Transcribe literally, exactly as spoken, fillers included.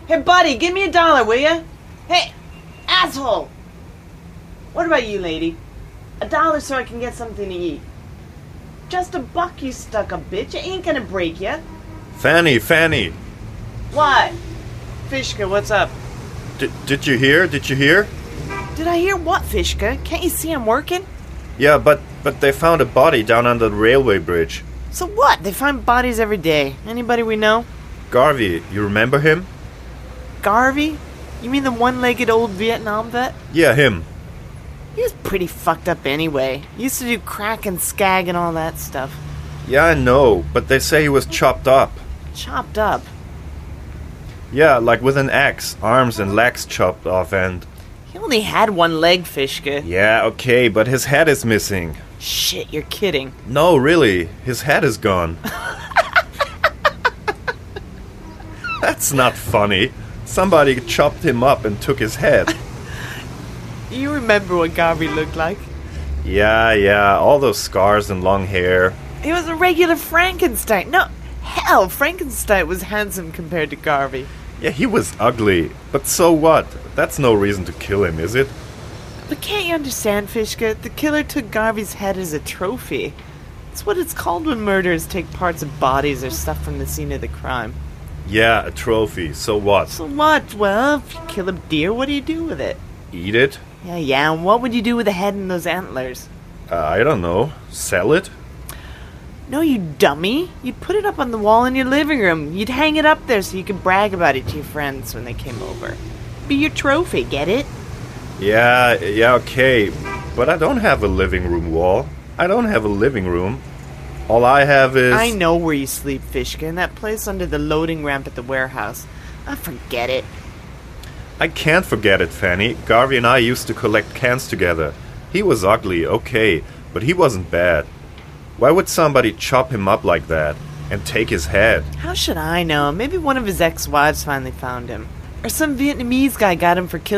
Hey, buddy, give me a dollar, will ya? Hey, asshole! What about you, lady? A dollar so I can get something to eat. Just a buck, you stuck-up bitch. It ain't gonna break ya. Fanny, Fanny! What? Fishka, what's up? D- did you hear? Did you hear? Did I hear what, Fishka? Can't you see I'm working? Yeah, but, but they found a body down under the railway bridge. So what? They find bodies every day. Anybody we know? Garvey, you remember him? Garvey? You mean the one-legged old Vietnam vet? Yeah, him. He was pretty fucked up anyway. He used to do crack and skag and all that stuff. Yeah, I know, but they say he was chopped up. Chopped up? Yeah, like with an axe, arms and legs chopped off and... He only had one leg, Fishka. Yeah, okay, but his head is missing. Shit, you're kidding. No, really, his head is gone. That's not funny. Somebody chopped him up and took his head. You remember what Garvey looked like? Yeah, yeah, all those scars and long hair. He was a regular Frankenstein. No, hell, Frankenstein was handsome compared to Garvey. Yeah, he was ugly, but so what? That's no reason to kill him, is it? But can't you understand, Fishka? The killer took Garvey's head as a trophy. It's what it's called when murderers take parts of bodies or stuff from the scene of the crime. Yeah, a trophy, so what? So what? Well, if you kill a deer, what do you do with it? Eat it? Yeah, yeah, and what would you do with the head and those antlers? Uh, I don't know. Sell it? No, you dummy. You'd put it up on the wall in your living room. You'd hang it up there so you could brag about it to your friends when they came over. Be your trophy, get it? Yeah, yeah, okay. But I don't have a living room wall. I don't have a living room. All I have is... I know where you sleep, Fishka, in that place under the loading ramp at the warehouse. I forget it. I can't forget it, Fanny. Garvey and I used to collect cans together. He was ugly, okay, but he wasn't bad. Why would somebody chop him up like that and take his head? How should I know? Maybe one of his ex-wives finally found him. Or some Vietnamese guy got him for killing